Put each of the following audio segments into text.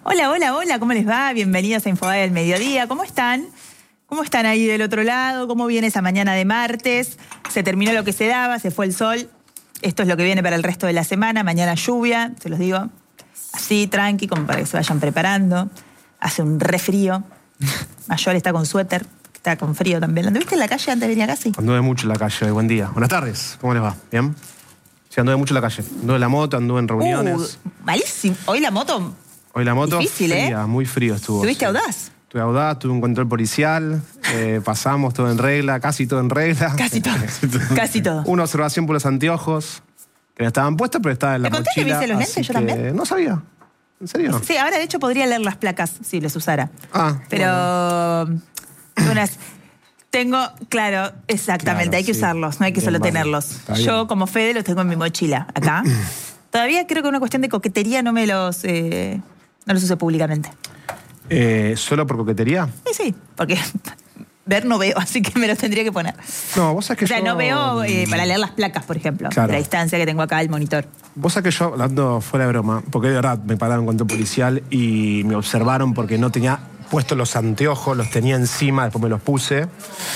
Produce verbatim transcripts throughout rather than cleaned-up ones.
Hola, hola, hola, ¿cómo les va? Bienvenidos a Infobae del Mediodía. ¿Cómo están? ¿Cómo están ahí del otro lado? ¿Cómo viene esa mañana de martes? Se terminó lo que se daba, se fue el sol. Esto es lo que viene para el resto de la semana. Mañana lluvia, se los digo. Así, tranqui, como para que se vayan preparando. Hace un re frío. Mayor está con suéter, está con frío también. ¿Anduviste en la calle antes de venir acá? Sí. Anduve mucho en la calle. Buen día. Buenas tardes. ¿Cómo les va? ¿Bien? Sí, anduve mucho en la calle. Anduve en la moto, anduve en reuniones. Uh, malísimo. Hoy la moto... Hoy la moto difícil, fría, ¿eh? muy frío estuvo. ¿Estuviste sí. audaz? Estuve audaz, tuve un control policial, eh, pasamos todo en regla, casi todo en regla. Casi todo. Casi todo. Una observación por los anteojos, que no estaban puestos, pero estaban en la ¿Te conté mochila. que me hice los lentes yo también? No sabía. ¿En serio? Sí, ahora de hecho podría leer las placas si les usara. Ah, pero bueno. unas... Tengo, claro, exactamente, Claro, hay que sí. usarlos, no hay que Bien, solo vale. tenerlos. Está bien. Yo, como Fede, los tengo en mi mochila, acá. Todavía creo que una cuestión de coquetería no me los... Eh, no los use públicamente. eh, ¿Solo por coquetería? Sí, sí, porque ver no veo, así que me los tendría que poner. No, vos sabés que O sea, yo... no veo eh, para leer las placas, por ejemplo, Claro. de la distancia que tengo acá del monitor. Vos sabés que yo, hablando fuera de broma, porque de verdad me pararon con control policial y me observaron porque no tenía puestos los anteojos, los tenía encima, después me los puse.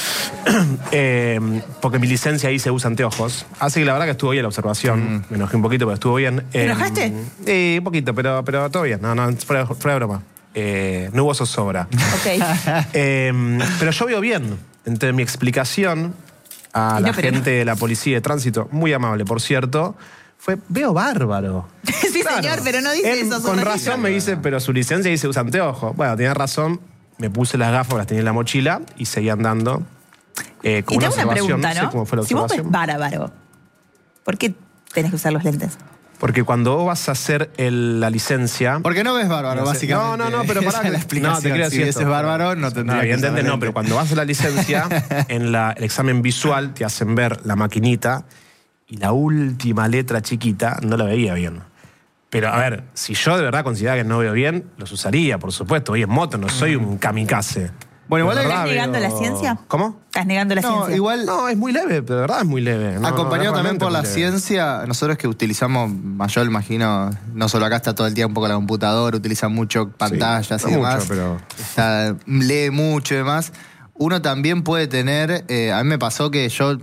eh, porque mi licencia ahí se usa anteojos. Así que la verdad que estuvo bien la observación. Mm. Me enojé un poquito, pero estuvo bien. ¿Te eh, enojaste? Sí, un poquito, pero, pero todo bien. No, no, fuera, fuera de broma. Eh, no hubo zozobra. Ok. eh, pero yo veo bien. Entre mi explicación a Y no, la pero gente de la policía de tránsito, muy amable, por cierto, fue, veo bárbaro. Sí, Claro. señor, pero no dice Él, eso. con su razón ratito. me dice, pero su licencia dice usa anteojos. Bueno, tenía razón, me puse las gafas, las tenía en la mochila y seguí andando. Eh, con Y una tengo una observación, pregunta, no sé ¿no? cómo fue la Si vos ves observación. bárbaro, ¿por qué tenés que usar los lentes? Porque cuando vos vas a hacer el- la licencia... Porque no ves bárbaro, básicamente. No, no, no, pero pará. Esa es la explicación. No, te quiero si decir ves esto. bárbaro, no No, tendría que evidentemente usar no, pero lentes. cuando vas a la licencia, en la, el examen visual te hacen ver la maquinita y la última letra chiquita no la veía bien. Pero, a ver, si yo de verdad consideraba que no veo bien, los usaría, por supuesto. Voy en moto, no soy un kamikaze. Bueno, igual De hay- verdad ¿Estás negando veo- la ciencia? ¿Cómo? ¿Estás negando la No, ciencia? igual... No, es muy leve, pero de verdad es muy leve. No, Acompañado no, también realmente por la muy leve. ciencia, nosotros que utilizamos, yo imagino, no solo acá está todo el tiempo con la computadora, utiliza mucho pantallas no y demás, mucho, pero- está- lee mucho y demás, uno también puede tener, eh, a mí me pasó que yo,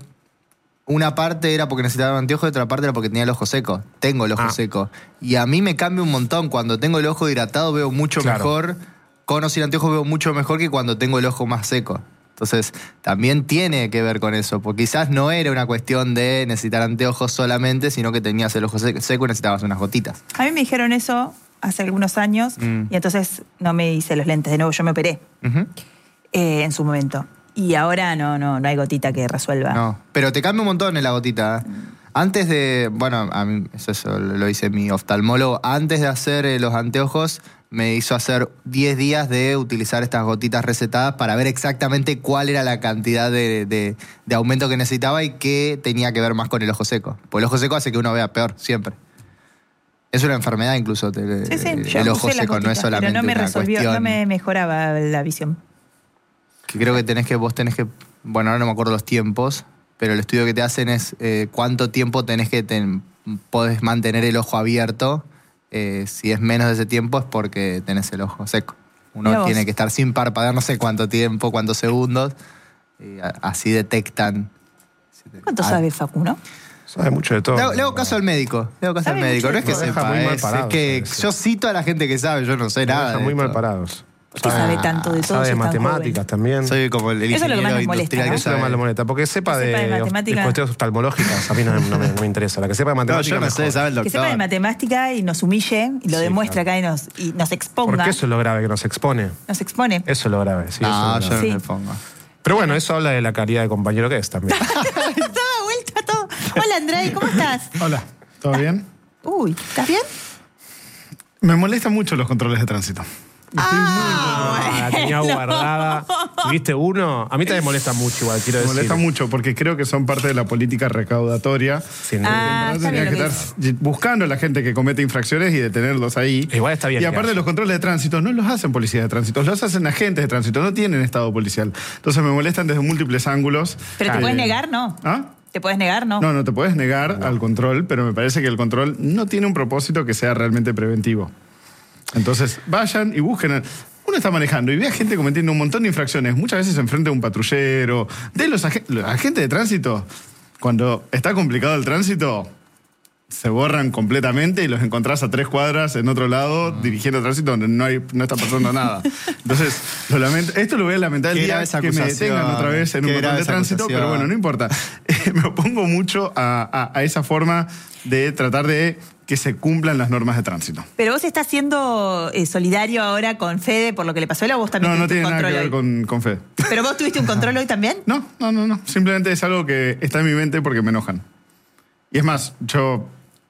una parte era porque necesitaba anteojos y otra parte era porque tenía el ojo seco, tengo el ojo Ah. seco, y a mí me cambia un montón, cuando tengo el ojo hidratado veo mucho Claro. mejor, con o sin anteojos veo mucho mejor que cuando tengo el ojo más seco. Entonces, también tiene que ver con eso, porque quizás no era una cuestión de necesitar anteojos solamente, sino que tenías el ojo se- seco y necesitabas unas gotitas. A mí me dijeron eso hace algunos años Mm. y entonces no me hice los lentes de nuevo, yo me operé Ujú. eh, en su momento. Y ahora no, no, no hay gotita que resuelva. No, pero te cambia un montón en la gotita. ¿eh? Antes de, bueno, a mí eso, eso lo dice mi oftalmólogo, antes de hacer eh, los anteojos me hizo hacer diez días de utilizar estas gotitas recetadas para ver exactamente cuál era la cantidad de, de- de aumento que necesitaba y qué tenía que ver más con el ojo seco. Porque el ojo seco hace que uno vea peor, siempre. Es una enfermedad incluso, te- Sí, sí, yo el ojo usé las seco, no es gotitas, solamente pero no me una resolvió, cuestión no me mejoraba la visión. que creo que tenés que, vos tenés que, bueno, ahora no me acuerdo los tiempos, pero el estudio que te hacen es eh, cuánto tiempo tenés que, ten- podés mantener el ojo abierto. Eh, si es menos de ese tiempo es porque tenés el ojo seco. Uno Mirá vos. tiene que estar sin parpadear no sé cuánto tiempo, cuántos segundos, y a- así detectan. ¿Cuánto Ah, sabe Facu, no? Sabe mucho de todo. Le hago, le hago caso al médico. Le hago caso al Sabe médico. mucho No es de que todo. Deja sepa, muy mal es, parado, es que sí, sí. yo cito a la gente que sabe, yo no sé nada. Están de muy mal esto. parados. ¿Por qué sabe tanto de todo? Sabe si de es tan matemáticas joven? también. Soy como el, el Eso es lo que más ingeniero nos molesta, industrial ¿no? que Eso es lo sabe. más lo molesta. Porque sepa Que de, sepa de de matemática. cuestiones oftalmológicas, a mí no, no me, no me interesa. La que sepa de No, matemáticas. yo no sé, mejor. sabe el Que doctor. sepa de matemática y nos humille y lo Sí, demuestra claro. acá y nos, y nos exponga, Porque eso es lo grave, que nos expone. nos expone. Eso es lo grave, sí. No, eso es lo yo grave. no Sí. me pongo. Pero bueno, eso habla de la calidad de compañero que es también. Toda vuelta todo. Hola, Andrei, ¿cómo estás? Hola, ¿todo bien? Uy, ¿estás bien? Me molestan mucho los controles de tránsito. Ah, la tenía guardada. ¿Y ¿Viste uno? A mí también me molesta mucho igual, quiero Me decir. molesta mucho porque creo que son parte de la política recaudatoria. Sin duda. Ah, ¿no? está Tendría bien que lo que estar buscando a la gente que comete infracciones y detenerlos ahí. Igual está bien Y que aparte haya. los controles de tránsito no los hacen policías de tránsito, los hacen agentes de tránsito, no tienen estado policial. Entonces me molestan desde múltiples ángulos. Pero te Eh, puedes negar, ¿no? ¿Ah? ¿Te puedes negar, no? No, no te puedes negar al control, pero me parece que el control no tiene un propósito que sea realmente preventivo. Entonces, vayan y busquen. Uno está manejando y ve a gente cometiendo un montón de infracciones, muchas veces enfrente de un patrullero, de los, ag los agentes de tránsito. Cuando está complicado el tránsito, se borran completamente y los encontrás a tres cuadras en otro lado uh-huh. dirigiendo tránsito donde no, hay, no está pasando nada. Entonces, lo lamento, esto lo voy a lamentar el día que me detengan otra vez en un control de tránsito, acusación. Pero bueno, no importa. Me opongo mucho a, a, a esa forma de tratar de que se cumplan las normas de tránsito. Pero vos estás siendo eh, solidario ahora con Fede por lo que le pasó a él, o vos también no, tuviste no un control No, no tiene nada que ver con, con Fede. ¿Pero vos tuviste un control hoy también? No, no, no, no. Simplemente es algo que está en mi mente porque me enojan. Y es más, yo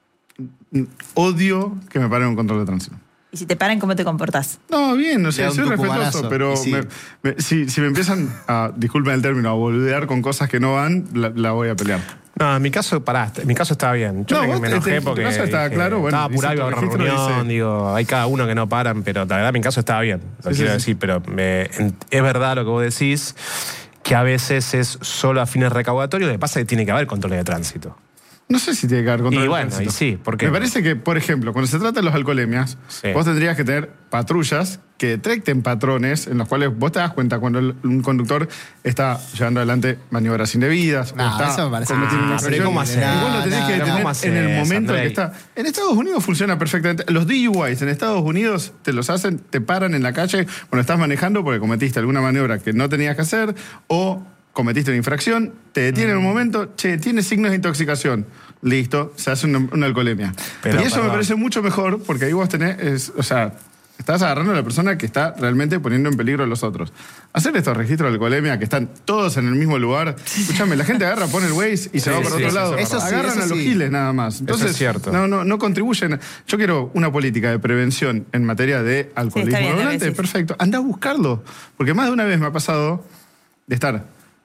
odio que me paren un control de tránsito. ¿Y si te paran, cómo te comportás? No, bien, o sea, soy respetuoso, pero sí. me, me, si, si me empiezan a, disculpen el término, a boludear con cosas que no van, la, la voy a pelear. No, en mi caso, pará, en mi caso estaba bien. Yo no, me, me enojé este, porque caso estaba, dije, claro, bueno, estaba apurado, iba a una reunión, dice. digo, hay cada uno que no paran, pero la verdad, en mi caso estaba bien, lo sí, quiero sí, decir, sí. pero me, es verdad lo que vos decís, que a veces es solo a fines recaudatorios, lo que pasa es que tiene que haber controles de tránsito. No sé si tiene que haber control y de bueno, tránsito. Y sí, porque me parece que, por ejemplo, cuando se trata de los alcoholemias, sí. vos tendrías que tener patrullas que detecten patrones en los cuales vos te das cuenta cuando el, un conductor está llevando adelante maniobras indebidas. No, o está eso me parece cometiendo ah, una infracción. ¿Cómo hacer? Igual lo tenés no, que no, detener ¿cómo en el haces, momento en Andrei? que está. En Estados Unidos funciona perfectamente. Los D U Is en Estados Unidos te los hacen, te paran en la calle cuando estás manejando porque cometiste alguna maniobra que no tenías que hacer o cometiste una infracción, te detienen en un momento, che, tiene signos de intoxicación. Listo, se hace una, una alcoholemia. Pero, y eso perdón. me parece mucho mejor porque ahí vos tenés, es, o sea, estás agarrando a la persona que está realmente poniendo en peligro a los otros. Hacer estos registros de alcoholemia que están todos en el mismo lugar, escúchame, la gente agarra, pone el Waze y se sí, va por sí, otro sí, lado. Eso sí, Agarran eso a los sí. giles nada más. Entonces, eso es cierto. No, no, no contribuyen. Yo quiero una política de prevención en materia de alcoholismo sí, bien, volante. Perfecto. Anda a buscarlo. Porque más de una vez me ha pasado de estar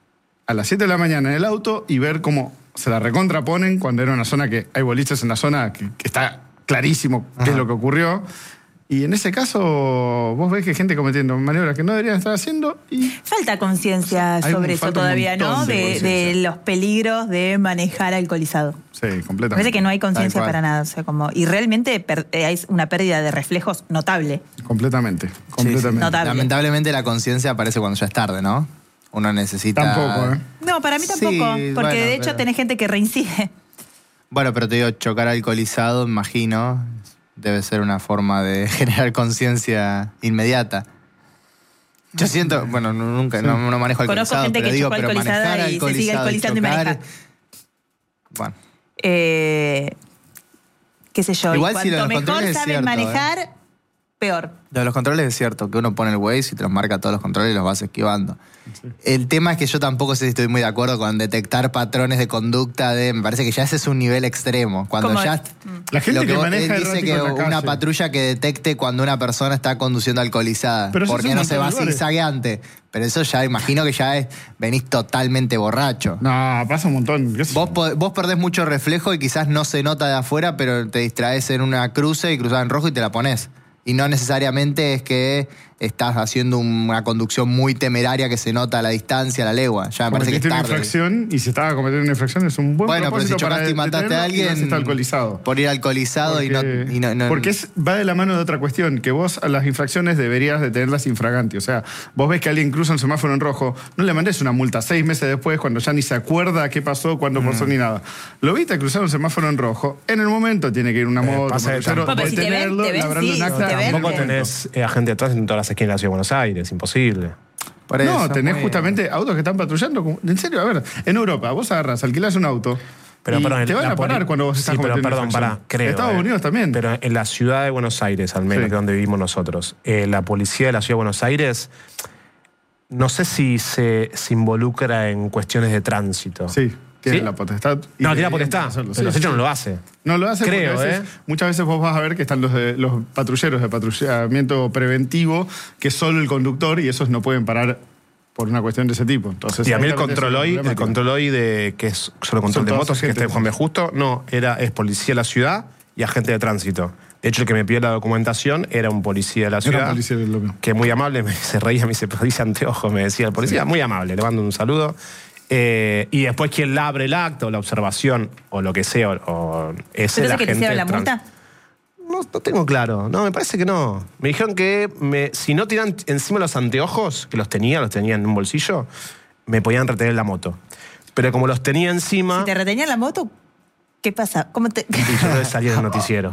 a las siete de la mañana en el auto y ver cómo se la recontraponen cuando era una zona que hay boliches en la zona que, que está clarísimo qué es lo que ocurrió. Y en ese caso vos ves que hay gente cometiendo maniobras que no deberían estar haciendo y... Falta conciencia sobre eso todavía, ¿no? De, de, de los peligros de manejar alcoholizado. Sí, completamente. Parece que no hay conciencia para nada. O sea, como, y realmente per, hay una pérdida de reflejos notable. Completamente, completamente. Sí, sí. Notable. Lamentablemente la conciencia aparece cuando ya es tarde, ¿no? Uno necesita... Tampoco, ¿eh? No, para mí tampoco, Sí, porque bueno, de hecho pero... tenés gente que reincide. Bueno, pero te digo, chocar alcoholizado, imagino, debe ser una forma de generar conciencia inmediata. Yo siento, bueno, nunca, sí. no, no manejo alcoholizado, Conozco gente pero que digo, chocó pero alcoholizada manejar y se sigue alcoholizando chocar, y maneja. Bueno. Eh, qué sé yo, Igual y si lo de cuanto los mejor controles es saben cierto, manejar, eh. peor. Lo de los controles es cierto, que uno pone el Waze y te los marca todos los controles y los vas esquivando. Sí. El tema es que yo tampoco sé si estoy muy de acuerdo con detectar patrones de conducta de... Me parece que ya ese es un nivel extremo. Cuando ¿Cómo? ya... La gente lo que, que vos, maneja dice que una patrulla que detecte cuando una persona está conduciendo alcoholizada. Pero porque no se va zigzagueante. Pero eso ya imagino que ya es... Venís totalmente borracho. No, pasa un montón. Vos, vos perdés mucho reflejo y quizás no se nota de afuera, pero te distraes en una cruce y cruzás en rojo y te la pones. Y no necesariamente es que estás haciendo una conducción muy temeraria que se nota a la distancia, a la legua. Ya me parece que es tarde. Una infracción y si estaba cometiendo una infracción es un buen bueno, propósito pero si chocaste y mataste a alguien está alcoholizado. Por ir alcoholizado porque, y, no, y no, no... Porque es, va de la mano de otra cuestión, que vos a las infracciones deberías de tenerlas infraganti. O sea, vos ves que alguien cruza un semáforo en rojo, no le mandes una multa seis meses después cuando ya ni se acuerda qué pasó, cuándo mm. pasó ni nada. Lo viste cruzar un semáforo en rojo, en el momento tiene que ir una moto, pasa de detenerlo, labrarle un acta. Tampoco tenés eh, agente de tránsito en todas las esquinas de la Ciudad de Buenos Aires, imposible. Por eso, no, tenés muy... justamente autos que están patrullando. En serio, a ver, en Europa vos agarrás, alquilás un auto pero, y perdón, te van a parar poli... cuando vos estás sí, pero cometiendo perdón, pará, creo. En Estados eh, Unidos también. Pero en la ciudad de Buenos Aires, al menos, sí. que es donde vivimos nosotros, eh, la policía de la ciudad de Buenos Aires, no sé si se, se involucra en cuestiones de tránsito. Sí. Tiene ¿Sí? la potestad. No, tiene la potestad, pero sí, los hechos no lo hace. No lo hace Creo, porque a veces, ¿eh? muchas veces vos vas a ver que están los, de, los patrulleros de patrullamiento preventivo, que es solo el conductor y esos no pueden parar por una cuestión de ese tipo. Entonces, y a mí el control hoy, el control hoy de que es solo control de motos, que este Juan B. Justo, no, era, es policía de la ciudad y agente de tránsito. De hecho, el que me pidió la documentación era un policía de la ciudad. Era un policía del loco. Que muy amable, me, se reía, me dice, dice anteojo, me decía el policía, sí. Muy amable, le mando un saludo. Eh, y después quien la abre el acto, la observación o lo que sea, o, o es ¿Pero el es que te agente hicieron la trans... multa? No, no tengo claro. No, me parece que no. Me dijeron que me, si no tenían encima los anteojos, que los tenía, los tenía en un bolsillo, me podían retener la moto. Pero como los tenía encima... Si te retenían la moto, ¿qué pasa? ¿Cómo te...? Y yo no salía en el noticiero.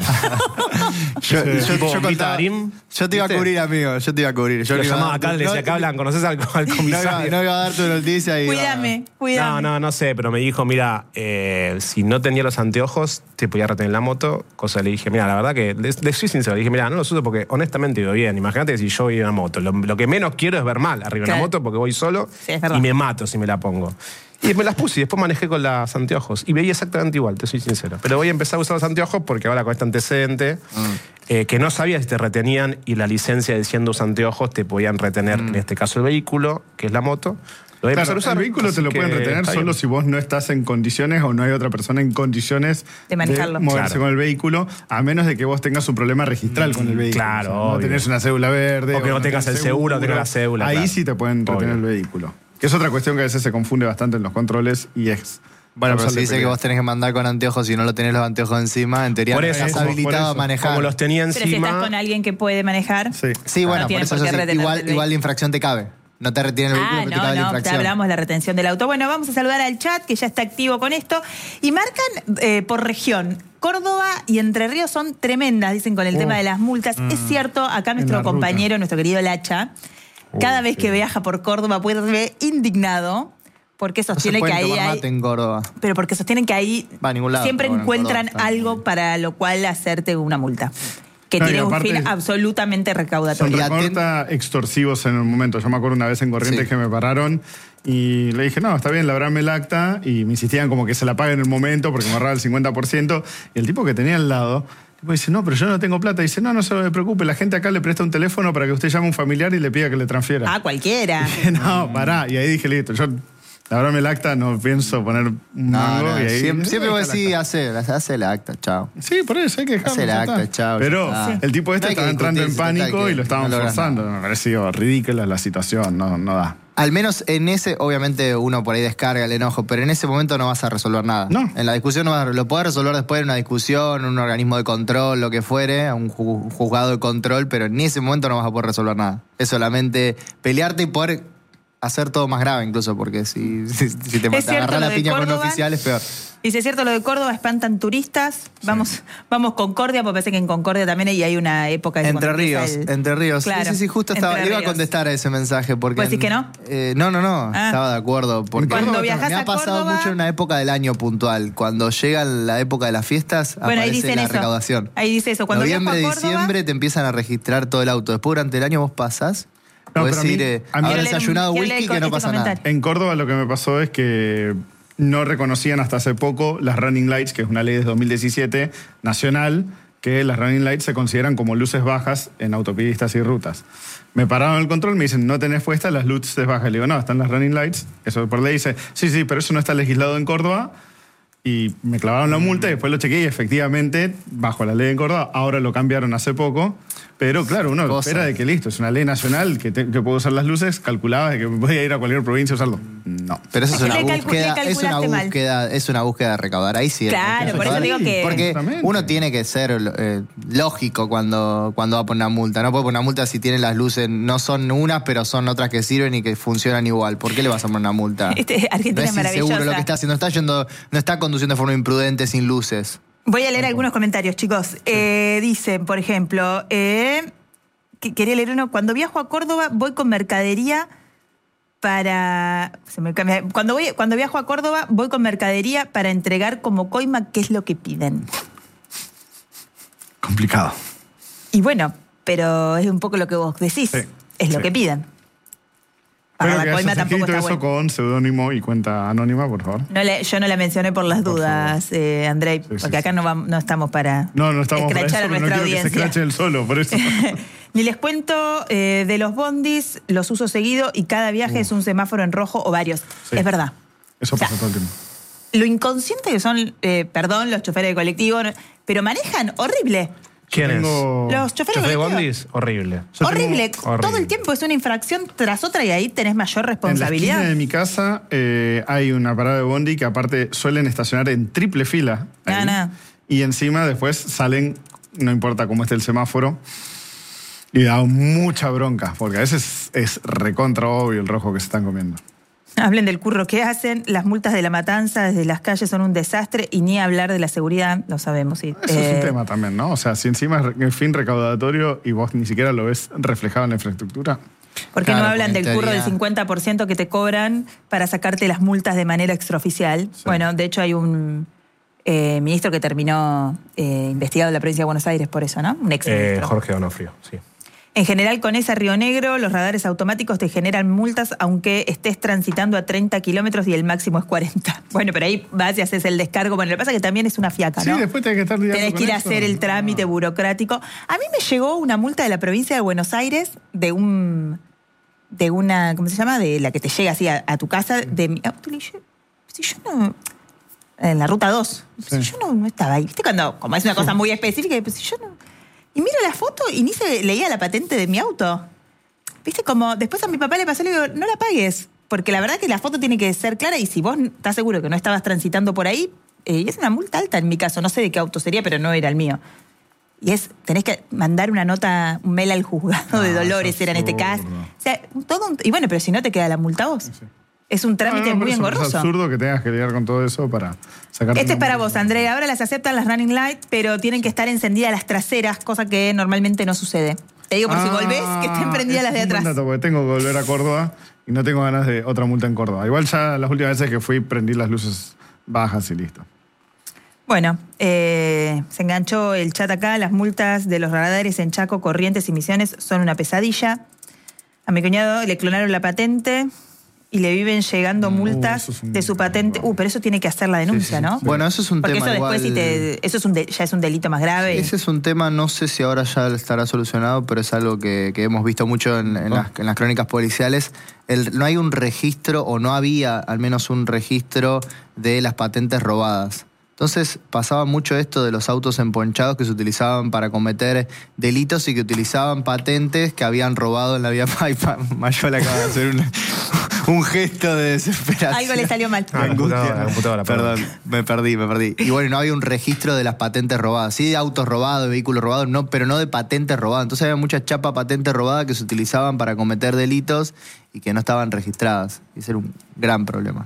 Yo, yo, Tipo, yo, Vita contaba- Darín, yo te iba a ¿viste? cubrir, amigo. Yo te iba a cubrir. Yo Lo no iba a llamaba dar- acá, le decía, no- acá hablan, ¿conoces al, al No iba, comisario? no iba a dar tu noticia y... iba- Cuídame, cuídame. No, no, no sé, pero me dijo, mira, eh, si no tenía los anteojos, te podía retener la moto. Cosa le dije, mira, la verdad que, le, le soy sincero, le dije, mira, no los uso porque honestamente iba bien. Imagínate que si yo voy en una moto, lo, lo que menos quiero es ver mal arriba de Claro. una moto porque voy solo Sí, es verdad. y me mato si me la pongo. Y me las puse y después manejé con los anteojos. Y veía exactamente igual, te soy sincero. Pero voy a empezar a usar los anteojos porque ahora con este antecedente, Mm. eh, que no sabía si te retenían y la licencia diciendo los anteojos te podían retener, Mm. en este caso el vehículo, que es la moto. Lo voy a Claro, empezar a usar. el vehículo te así lo que pueden retener está solo bien. si vos no estás en condiciones o no hay otra persona en condiciones De manejarlo. moverse Claro. con el vehículo, a menos de que vos tengas un problema registral con el vehículo. Claro, O sea, no obvio. tenés una cédula verde. O que no tengas el seguro, o tengas la cédula, Ahí claro. sí te pueden retener Obvio. el vehículo. Que es otra cuestión que a veces se confunde bastante en los controles y es... Bueno, pero causal si de dice que pelea. vos tenés que mandar con anteojos y no lo tenés los anteojos encima, en teoría Por no eso, estás como- habilitado por eso. a manejar. Como los tenía Pero si encima. estás con alguien que puede manejar... Sí. Sí, bueno, No por tiene eso por qué sí, retenerte igual, el igual la infracción te cabe. No te retiene el vehículo, Ah, pero te no, cabe la no, te infracción. hablamos de la retención del auto. Bueno, vamos a saludar al chat que ya está activo con esto. Y marcan eh, por región. Córdoba y Entre Ríos son tremendas, dicen, con el Oh. tema de las multas. Es cierto, acá nuestro la compañero, nuestro querido Lacha, cada Oh, vez que viaja por Córdoba vuelve indignado porque No se sostiene que pueden ahí tomar hay... mate en Córdoba. Pero porque sostienen que ahí Va a ningún lado, siempre pero bueno, en encuentran Córdoba está algo bien. para lo cual hacerte una multa. Que No, y tiene un aparte- fin absolutamente Son recaudatorio. Y aten- recorta extorsivos en el momento. Yo me acuerdo una vez en Corrientes Sí. que me pararon y le dije, no, está bien, labrame el acta. Y me insistían como que se la pague en el momento porque me ahorraba el cincuenta por ciento. Y el tipo que tenía al lado, tipo dice, no, pero yo no tengo plata. Y dice, no, no se preocupe, la gente acá le presta un teléfono para que usted llame a un familiar y le pida que le transfiera. Ah, cualquiera. Dije, no, pará. Y ahí dije, listo, yo labrame el acta, no pienso poner un No, mango. no, y ahí, siempre, siempre ahí vos está el decís, acta. hace, hace el acta, chao. Sí, por eso hay que dejarlo. Hace el ya acta, está. chao, ya Pero está. el tipo este No hay que estaba entrando en discutir, si pánico total que y lo estaban no logras forzando. nada. Me pareció ridícula la situación, no, no da. Al menos en ese, obviamente uno por ahí descarga el enojo, pero en ese momento no vas a resolver nada. No. En la discusión no vas a, lo podés resolver después en una discusión, un organismo de control, lo que fuere, un ju- juzgado de control, pero en ese momento no vas a poder resolver nada. Es solamente pelearte y poder hacer todo más grave incluso, porque si, si, si te, Es te cierto agarras lo la de piña con un Córdoba. oficial es peor. Y si es cierto lo de Córdoba, espantan turistas. Vamos, vamos Concordia, porque parece que en Concordia también hay hay una época de Entre cuando empieza Ríos, el- Entre Ríos. Claro, Sí, sí, sí, justo estaba, Entre le iba a Ríos. contestar a ese mensaje. Porque ¿Vos decís que no? Eh, no, no, no, Ah. estaba de acuerdo. Porque Cuando Córdoba viajás me a ha pasado Córdoba... mucho en una época del año puntual. Cuando llega la época de las fiestas, Bueno, ahí aparece dicen la eso. recaudación. Ahí dice eso. Cuando Noviembre, viajo a Córdoba... diciembre te empiezan a registrar todo el auto. Después durante el año vos pasás, No, podés pero a mí- ir, eh, a mí- haber Quiero leer un- desayunado quiero leer whisky el- que no este pasa nada. comentario. En Córdoba lo que me pasó es que no reconocían hasta hace poco las running lights, que es una ley de dos mil diecisiete nacional, que las running lights se consideran como luces bajas en autopistas y rutas. Me pararon el control, me dicen, no tenés puestas las luces bajas. Le digo, no, están las running lights. Eso por ley dice, sí, sí, pero eso no está legislado en Córdoba. Y me clavaron la multa y después lo chequeé y efectivamente, bajo la ley en Córdoba, ahora lo cambiaron hace poco. Pero claro, uno Cosa. espera de que listo, es una ley nacional que, te- que puedo usar las luces, calculaba de que podía ir a cualquier provincia a usarlo. No. Pero eso es Le una calcu- le búsqueda, es una calculaste mal. búsqueda, es una búsqueda de recaudar. Ahí sí. Claro, hay que por eso recaudar. digo que- Porque Exactamente. uno tiene que ser eh, lógico cuando, cuando va a poner una multa. No puede poner una multa si tiene las luces, no son unas, pero son otras que sirven y que funcionan igual. ¿Por qué le vas a poner una multa? Este, Argentina no es es inseguro maravillosa. lo que está haciendo. Está yendo, no está conduciendo de forma imprudente sin luces. Voy a leer algunos comentarios, chicos. Eh, dicen, por ejemplo, eh, que- quería leer uno. Cuando viajo a Córdoba voy con mercadería para... se me cambia. Cuando, voy, cuando viajo a Córdoba voy con mercadería para entregar como coima qué es lo que piden. Complicado. Y bueno, pero es un poco lo que vos decís. Sí, es lo sí. que piden. Pagar Espero que la coima hayas tampoco escrito está eso bueno. con seudónimo y cuenta anónima, por favor. No le- yo no la mencioné por las Por dudas, eh, Andrei, sí, porque acá sí. no, vamos, no estamos para No, no estamos para escrachar eso, a pero no nuestra quiero que se audiencia. escrache él solo, por eso. Ni les cuento eh, de los bondis, los uso seguido y cada viaje es un semáforo en rojo o varios. Sí. Es verdad. Eso O sea, pasa todo el tiempo. Lo inconsciente que son, eh, perdón, los choferes de colectivo, no- pero manejan horrible. ¿Quién tengo- es? Los choferes ¿Chofer de de colectivo. bondis? Horrible. Yo horrible. tengo- Todo horrible. el tiempo es una infracción tras otra y ahí tenés mayor En la responsabilidad. esquina de mi casa eh, hay una parada de bondi que aparte suelen estacionar en triple fila. ahí. Ah, no. Y encima después salen no importa cómo esté el semáforo. Y da mucha bronca, porque a veces es recontra obvio el rojo que se están comiendo. Hablen del curro que hacen, las multas de la matanza desde las calles son un desastre y ni hablar de la seguridad, lo sabemos. Sí. Eso eh, es un tema también, ¿no? O sea, si encima es fin recaudatorio y vos ni siquiera lo ves reflejado en la infraestructura. ¿Por qué Claro, no hablan porque del en curro teoría- del cincuenta por ciento que te cobran para sacarte las multas de manera extraoficial? Sí. Bueno, de hecho hay un eh, ministro que terminó eh, investigado en la provincia de Buenos Aires por eso, ¿no? Un ex Eh, ministro. Jorge Donofrio, sí. En general, con esa Río Negro, los radares automáticos te generan multas aunque estés transitando a treinta kilómetros y el máximo es cuarenta. Bueno, pero ahí vas y haces el descargo. Bueno, lo que pasa es que también es una fiaca, ¿no? Sí, después tenés que estar lidiando Tenés que con ir a eso. hacer el trámite No. burocrático. A mí me llegó una multa de la provincia de Buenos Aires de un... de una... ¿cómo se llama? De la que te llega así a, a tu casa de mi auto. Y yo, si yo no... en la ruta dos. Si Sí. yo no, no estaba ahí. ¿Viste? Cuando, como es una cosa muy específica, pues si yo no... Y miro la foto y ni se leía la patente de mi auto. ¿Viste? Como después a mi papá le pasó, le digo, no la pagues. Porque la verdad que la foto tiene que ser clara y si vos estás seguro que no estabas transitando por ahí, eh, es una multa alta en mi caso. No sé de qué auto sería, pero no era el mío. Y es, tenés que mandar una nota, un mail al juzgado de Ah, Dolores, es era en este caso. absurdo. O sea, todo un- y bueno, pero si no te queda la multa a vos. Sí. Es un No, trámite no, por muy eso, engorroso. Es absurdo que tengas que lidiar con todo eso para sacarte. Este es una para multa. vos, Andrea. Ahora las aceptan las running light, pero tienen que estar encendidas las traseras, cosa que normalmente no sucede. Te digo por si Ah, volvés, que estén prendidas las de ese es un buen atrás. dato, porque tengo que volver a Córdoba y no tengo ganas de otra multa en Córdoba. Igual ya las últimas veces que fui prendí las luces bajas y listo. Bueno, eh, se enganchó el chat acá. Las multas de los radares en Chaco, Corrientes y Misiones son una pesadilla. A mi cuñado le clonaron la patente y le viven llegando multas eso es un de su patente. horror. Uh, pero eso tiene que hacer la denuncia, sí, ¿no? sí. Bueno, eso es un Porque tema eso después igual... si te, eso es un de- ya es un delito más grave. Ese es un tema, no sé si ahora ya estará solucionado, pero es algo que, que hemos visto mucho en, en las, en las crónicas policiales. El- no hay un registro, o no había al menos un registro de las patentes robadas. Entonces pasaba mucho esto de los autos emponchados que se utilizaban para cometer delitos y que utilizaban patentes que habían robado en la vía. Ay, pa- Mayola acaba de hacer un, un gesto de desesperación. Algo le salió mal. Ah, la Angustia. computadora, la computadora, perdón. Perdón, me perdí, me perdí. Y bueno, no había un registro de las patentes robadas. Sí de autos robados, de vehículos robados, no, pero no de patentes robadas. Entonces había mucha chapa patente robada que se utilizaban para cometer delitos y que no estaban registradas. Y ese era un gran problema.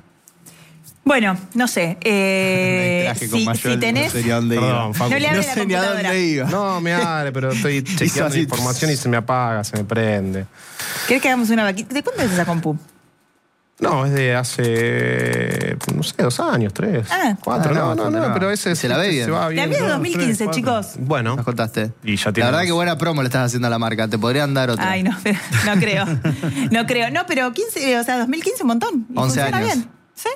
Bueno, no sé. Eh, Me distraje con si, Mayol, si tenés... no sé ni a dónde iba. Perdón, Facu. No le No hables la sé ni a computadora. dónde iba. No, me hable, pero estoy chequeando así. información y se me apaga, se me prende. ¿Querés que hagamos una vaquita? ¿De cuándo es esa compu? No, es de hace, no sé, dos años, tres, Ah. cuatro. Ah, no, no, no, bastante no, nueva. pero ese Y se la ve bien. se va La bien. mía es de dos, dos mil quince, tres, chicos. Bueno, Nos contaste. y ya La tienes. verdad que buena promo le estás haciendo a la marca. Te podrían dar otra. Ay, no, pero- no creo. No creo. No, pero quince, o sea, dos mil quince un montón. Y once funciona años. bien. Sí.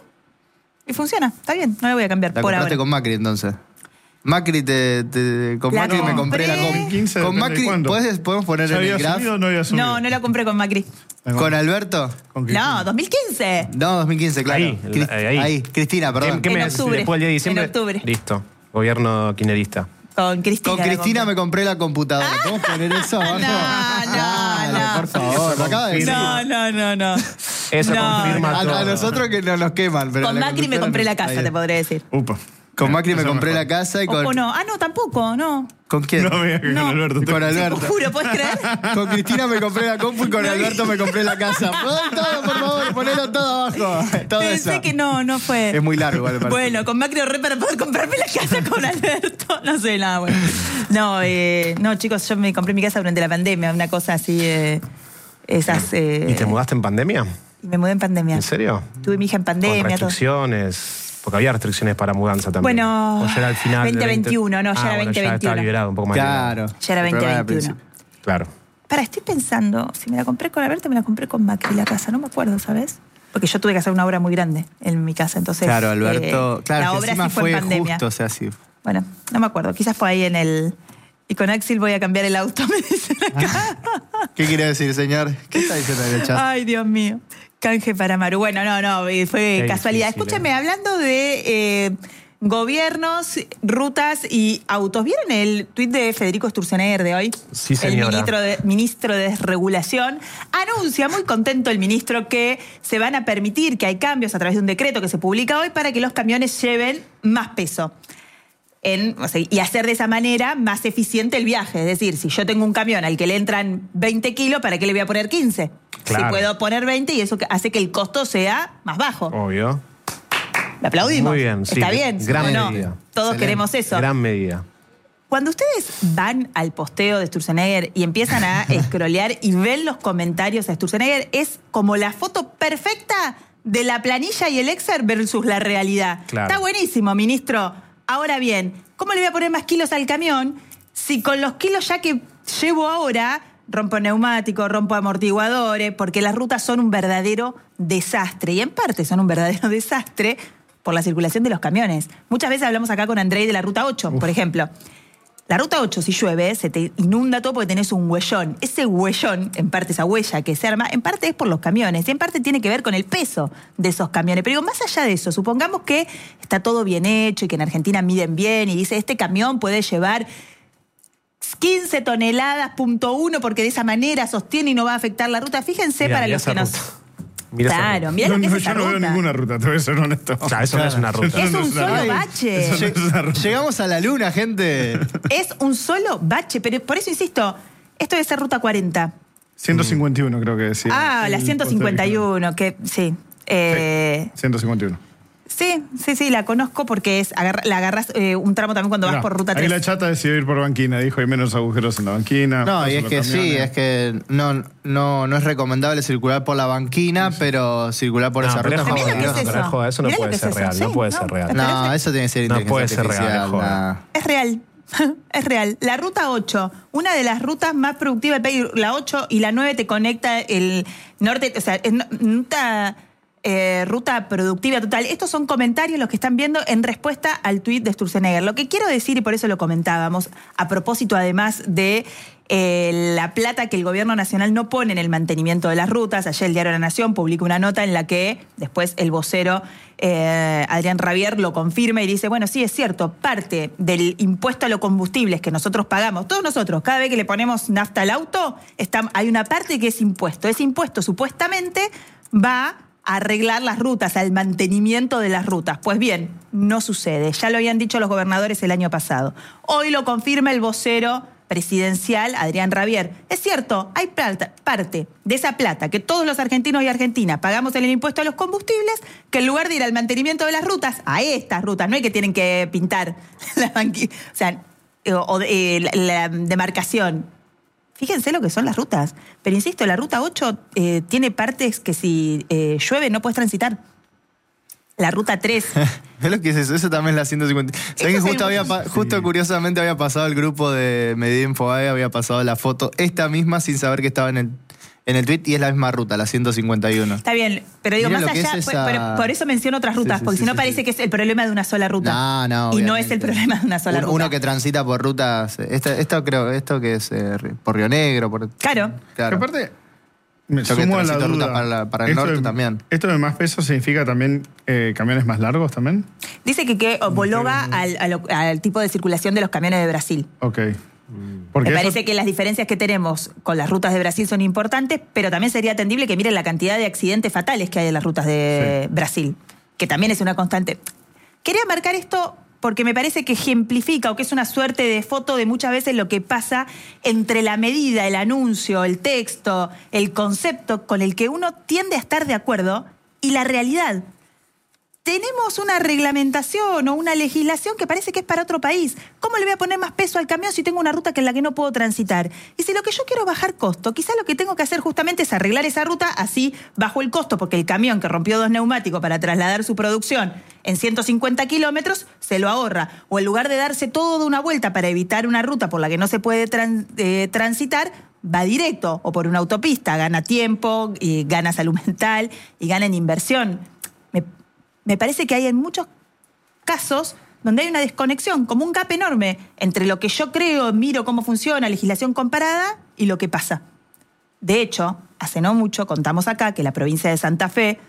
Y funciona. Está bien. No la voy a cambiar La por compraste ahora. con Macri entonces. Macri te, te- con La Macri me compré la compré. compu. quince, Con depende de Macri cuándo. ¿podés- podemos poner ¿Ya en el había graph. subido o no había subido? No, no la compré con Macri. Con Alberto. ¿Con qué? No, dos mil quince. No, dos mil quince, claro. Ahí, Cris- ahí. ahí. Cristina, perdón. ¿Qué, qué En me octubre. después del día de diciembre? En octubre. Listo. Gobierno kirchnerista. Con Cristina. Con la Cristina me compré. compré la computadora. ¿Podemos poner eso abajo? No, no, Dale, no. por favor. Lo acaba de decir. No, no, no, no. Eso No, confirma A, todo. a nosotros que no nos queman. Pero Con la Macri me conductora compré no- la está casa, bien. te podré decir. Upa. Con Macri me Eso compré mejor. la casa y O, con. o no. Ah, no, tampoco, no. ¿Con quién? No me digas que No. con Alberto. Con Te Alberto. juro, ¿puedes creer? Con Cristina me compré la compu y con No, Alberto me compré la casa. Pon todo, por favor, ponelo todo abajo. Todo Pensé eso. que no, no fue. Es muy largo, igual, me parece. Bueno, con Macri ahorré para poder comprarme la casa con Alberto. No sé, nada, bueno. No, eh, no, chicos, yo me compré mi casa durante la pandemia, una cosa así, eh, esas... eh, ¿Y te mudaste en pandemia? y me mudé en pandemia. ¿En serio? Tuve mi hija en Con pandemia, todo. restricciones. Porque había restricciones para mudanza también. Bueno, O ya era al final. del veinte veintiuno, no, ya Ah, era bueno, veinte Ya estaba veintiuno. liberado, un poco más Claro. Ya era El programa veinte veintiuno. principio. liberado. Claro. Para, estoy pensando, si me la compré con Alberto, me la compré con Macri la casa, no me acuerdo, ¿sabes? Porque yo tuve que hacer una obra muy grande en mi casa, entonces... Claro, Alberto. eh, claro, la que obra encima sí fue en pandemia. justo, o sea, sí. Bueno, no me acuerdo, quizás fue ahí en el... Y con Axel voy a cambiar el auto, me dicen acá. ¿Qué quiere decir, señor? ¿Qué está diciendo en el chat? Ay, Dios mío. Canje para Maru. Bueno, no, no, eh, fue Qué casualidad. difícil, Escúchame, eh. hablando de eh, gobiernos, rutas y autos. ¿Vieron el tuit de Federico Sturzenegger de hoy? Sí, El señora. ministro de, ministro de Desregulación. Anuncia, muy contento el ministro, que se van a permitir que hay cambios a través de un decreto que se publica hoy para que los camiones lleven más peso. en, o sea, y hacer de esa manera más eficiente el viaje. Es decir, si yo tengo un camión al que le entran veinte kilos, ¿para qué le voy a poner quince? Claro. Si puedo poner veinte y eso hace que el costo sea más bajo. Obvio. Le aplaudimos. Muy bien, sí. Está bien. Gran ¿o no? medida. Todos Excelente. queremos eso. Gran medida. Cuando ustedes van al posteo de Sturzenegger y empiezan a scrollear y ven los comentarios a Sturzenegger, es como la foto perfecta de la planilla y el Excel versus la realidad. Claro. Está buenísimo, ministro. Ahora bien, ¿cómo le voy a poner más kilos al camión si con los kilos ya que llevo ahora rompo neumáticos, rompo amortiguadores? Porque las rutas son un verdadero desastre. Y en parte son un verdadero desastre por la circulación de los camiones. Muchas veces hablamos acá con Andrei de la Ruta ocho, Uf. por ejemplo. La Ruta ocho, si llueve, se te inunda todo porque tenés un huellón. Ese huellón, en parte esa huella que se arma, en parte es por los camiones y en parte tiene que ver con el peso de esos camiones. Pero digo, más allá de eso, supongamos que está todo bien hecho y que en Argentina miden bien y dice, este camión puede llevar quince toneladas, punto uno, porque de esa manera sostiene y no va a afectar la ruta. Fíjense Mirá, para mirá los que esa nos... ruta. Mirá esa Claro, ruta. mirá No, lo que no, es esa yo no veo ruta. ninguna ruta, te voy a ser honesto. O sea, eso no es una ruta. Es un no solo una ruta. bache. Eso no es una ruta. Llegamos a la luna, gente. Es un solo bache, pero por eso insisto, esto debe ser Ruta cuarenta. ciento cincuenta y uno creo que decía. Ah, la El ciento cincuenta y uno, que sí. Eh, Sí, ciento cincuenta y uno. sí, sí, sí, la conozco porque es agarra- la agarras eh, un tramo también cuando vas Mirá, por Ruta ahí tres. la chata decidió ir por banquina, dijo hay menos agujeros en la banquina. No, y pasan es los que sí, camiones. es que no, no, no es recomendable circular por la banquina, pero circular por No, esa pero ruta es es Mirá lo que es fabuloso, eso. pero es joda, eso no Mirá lo puede que es ser eso. real, Sí, no puede no, ser real. pero No, es- eso tiene que ser No inteligencia puede ser real, artificial. es joda. nah. Es real. Es real. La Ruta ocho, una de las rutas más productivas del país, la ocho y la nueve te conecta el norte, o sea, es no- ruta, eh, ruta productiva total. Estos son comentarios los que están viendo en respuesta al tuit de Sturzenegger. Lo que quiero decir, y por eso lo comentábamos, a propósito además de eh, la plata que el gobierno nacional no pone en el mantenimiento de las rutas. Ayer el Diario de la Nación publica una nota en la que después el vocero eh, Adrián Rabier lo confirma y dice, bueno, sí, es cierto, parte del impuesto a los combustibles que nosotros pagamos, todos nosotros, cada vez que le ponemos nafta al auto, está, hay una parte que es impuesto. Ese impuesto supuestamente va a arreglar las rutas, al mantenimiento de las rutas. Pues bien, no sucede. Ya lo habían dicho los gobernadores el año pasado. Hoy lo confirma el vocero presidencial Adrián Rabier. Es cierto, hay plata, parte de esa plata que todos los argentinos y argentinas pagamos en el impuesto a los combustibles, que en lugar de ir al mantenimiento de las rutas, a estas rutas, no es que tienen que pintar la banqui- o sea, eh, o de- eh, la, la demarcación. Fíjense lo que son las rutas. Pero insisto, la ruta ocho eh, tiene partes que si eh, llueve no puedes transitar. La ruta tres. ¿Ves lo que es eso? Eso también es la ciento cincuenta. ¿Sabes que es el- justo, había pa- justo curiosamente había pasado el grupo de Medida Infobae, había pasado la foto, esta misma, sin saber que estaba en el, en el tweet, y es la misma ruta, la ciento cincuenta y uno. Está bien, pero digo, Mira más lo que allá, es por- esa- por, por eso menciono otras Sí, rutas, sí, porque sí, si no sí, parece sí. que es el problema de una sola ruta. No, no, Y no es obviamente. el problema de una sola Uno, ruta. uno que transita por rutas, esto, esto creo, esto que es eh, por Río Negro, por... Claro. Que Claro. aparte, me Yo que sumo a la transito duda. ruta para la- para el Esto norte de- también. ¿Esto de más peso significa también eh, camiones más largos también? Dice que, que homologa al, a lo- al tipo de circulación de los camiones de Brasil. Ok. Me Porque eso- parece que las diferencias que tenemos con las rutas de Brasil son importantes, pero también sería atendible que miren la cantidad de accidentes fatales que hay en las rutas de Sí. Brasil, que también es una constante. Quería marcar esto porque me parece que ejemplifica o que es una suerte de foto de muchas veces lo que pasa entre la medida, el anuncio, el texto, el concepto con el que uno tiende a estar de acuerdo y la realidad. Tenemos una reglamentación o una legislación que parece que es para otro país. ¿Cómo le voy a poner más peso al camión si tengo una ruta que en la que no puedo transitar? Y si lo que yo quiero es bajar costo, quizá lo que tengo que hacer justamente es arreglar esa ruta, así bajo el costo, porque el camión que rompió dos neumáticos para trasladar su producción en ciento cincuenta kilómetros se lo ahorra. O en lugar de darse toda una vuelta para evitar una ruta por la que no se puede tran- eh, transitar, va directo o por una autopista, gana tiempo, y gana salud mental y gana en inversión. Me, me parece que hay en muchos casos donde hay una desconexión, como un gap enorme entre lo que yo creo, miro cómo funciona, legislación comparada, y lo que pasa. De hecho, hace no mucho contamos acá que la provincia de Santa Fe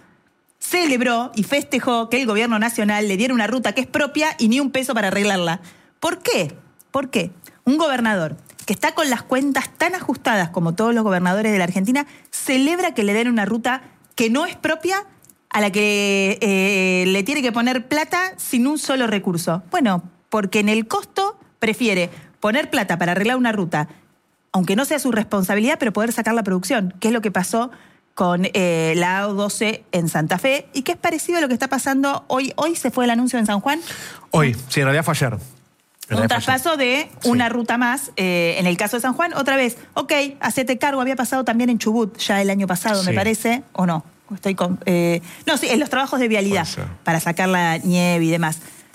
celebró y festejó que el gobierno nacional le diera una ruta que es propia y ni un peso para arreglarla. ¿Por qué? ¿Por qué? Un gobernador que está con las cuentas tan ajustadas como todos los gobernadores de la Argentina celebra que le den una ruta que no es propia, a la que eh, le tiene que poner plata sin un solo recurso. Bueno, porque en el costo prefiere poner plata para arreglar una ruta, aunque no sea su responsabilidad, pero poder sacar la producción, que es lo que pasó con eh, la A doce en Santa Fe, y que es parecido a lo que está pasando hoy. Hoy se fue el anuncio en San Juan. Hoy, sí, en realidad fue ayer. Un traspaso de una sí. ruta más, eh, en el caso de San Juan, otra vez, ok, hacete cargo, había pasado también en Chubut ya el año pasado, sí. me parece, o no, estoy con... Eh, no, sí, en los trabajos de vialidad, para sacar la nieve y demás.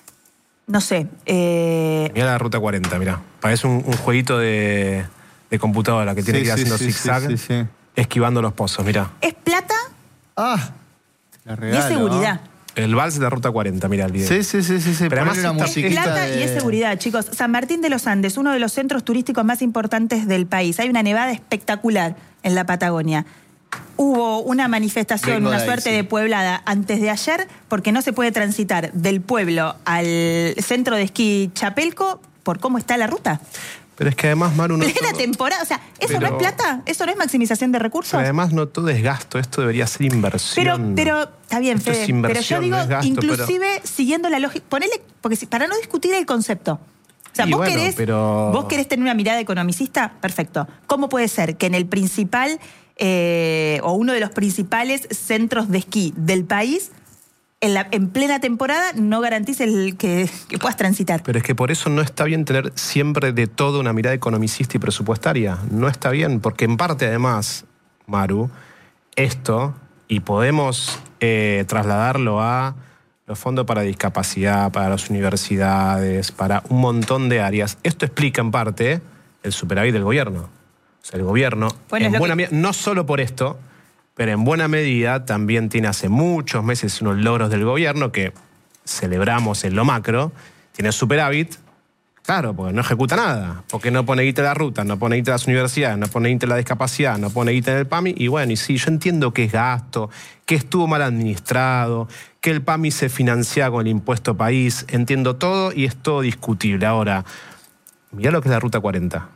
No sé. Eh... Mira la ruta cuarenta, mira, parece un, un jueguito de, de computadora que tiene sí, que ir sí, haciendo sí, zigzag, sí, sí, sí. esquivando los pozos, mira. ¿Es plata? Ah, la regalo, y es seguridad. ¿no? El vals de la ruta cuarenta, mira el video. Sí, sí, sí, sí. sí. Pero además una es plata de... y es seguridad, chicos. San Martín de los Andes, uno de los centros turísticos más importantes del país. Hay una nevada espectacular en la Patagonia. Hubo una manifestación, Vengo una de ahí, suerte sí. de pueblada antes de ayer, porque no se puede transitar del pueblo al centro de esquí Chapelco por cómo está la ruta. Pero es que además, Maru, no plena todo... temporada, o sea, ¿eso pero... no es plata? ¿Eso no es maximización de recursos? Pero además no todo es gasto, esto debería ser inversión. Pero, pero está bien, esto Fede, es inversión, pero yo digo, no es gasto, inclusive pero... siguiendo la lógica, ponele, porque si, para no discutir el concepto. O sea, y vos, bueno, querés, pero... vos querés tener una mirada economicista, perfecto. ¿Cómo puede ser que en el principal, eh, o uno de los principales centros de esquí del país, En, la, en plena temporada no garantice el que, que puedas transitar? Pero es que por eso no está bien tener siempre de todo una mirada economicista y presupuestaria. No está bien, porque en parte además, Maru, esto, y podemos eh, trasladarlo a los fondos para discapacidad, para las universidades, para un montón de áreas, esto explica en parte el superávit del gobierno. O sea, el gobierno, bueno, en buena, que... no solo por esto, pero en buena medida también tiene hace muchos meses unos logros del gobierno que celebramos en lo macro, tiene superávit, claro, porque no ejecuta nada, porque no pone guita en la ruta, no pone guita en las universidades, no pone guita en la discapacidad, no pone guita en el PAMI, y bueno, y sí, yo entiendo que es gasto, que estuvo mal administrado, que el PAMI se financia con el impuesto país, entiendo todo y es todo discutible. Ahora, mirá lo que es la Ruta cuarenta.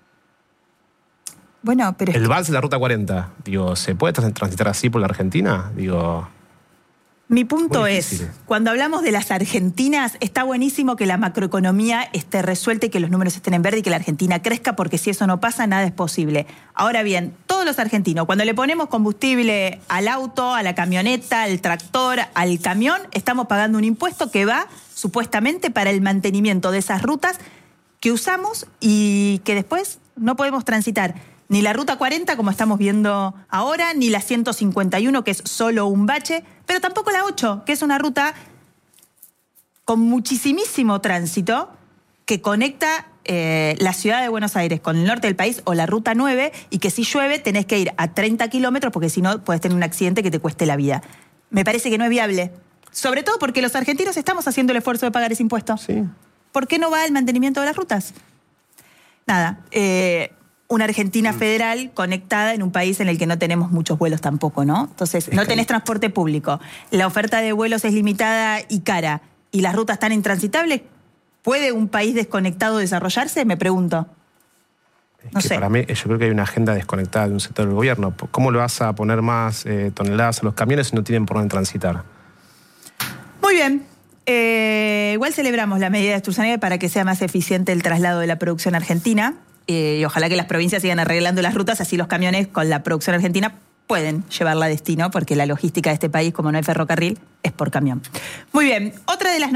Bueno, pero... El vals de la Ruta cuarenta, digo, ¿se puede transitar así por la Argentina? Digo... Mi punto es, cuando hablamos de las argentinas, está buenísimo que la macroeconomía esté resuelta y que los números estén en verde y que la Argentina crezca, porque si eso no pasa, nada es posible. Ahora bien, todos los argentinos, cuando le ponemos combustible al auto, a la camioneta, al tractor, al camión, estamos pagando un impuesto que va supuestamente para el mantenimiento de esas rutas que usamos y que después no podemos transitar. Ni la Ruta cuarenta, como estamos viendo ahora, ni la ciento cincuenta y uno, que es solo un bache, pero tampoco la ocho, que es una ruta con muchísimo tránsito que conecta eh, la ciudad de Buenos Aires con el norte del país, o la Ruta nueve, y que si llueve tenés que ir a treinta kilómetros porque si no podés tener un accidente que te cueste la vida. Me parece que no es viable. Sobre todo porque los argentinos estamos haciendo el esfuerzo de pagar ese impuesto. Sí. ¿Por qué no va el mantenimiento de las rutas? Nada, eh... una Argentina federal conectada en un país en el que no tenemos muchos vuelos tampoco, ¿no? Entonces, no tenés transporte público, la oferta de vuelos es limitada y cara, y las rutas están intransitables. ¿Puede un país desconectado desarrollarse? Me pregunto. No sé. Para mí, yo creo que hay una agenda desconectada de un sector del gobierno. ¿Cómo le vas a poner más eh, toneladas a los camiones si no tienen por dónde transitar? Muy bien. Eh, igual celebramos la medida de Sturzenegger para que sea más eficiente el traslado de la producción argentina. Eh, y ojalá que las provincias sigan arreglando las rutas, así los camiones con la producción argentina pueden llevarla a destino, porque la logística de este país, como no hay ferrocarril, es por camión. Muy bien, otra de las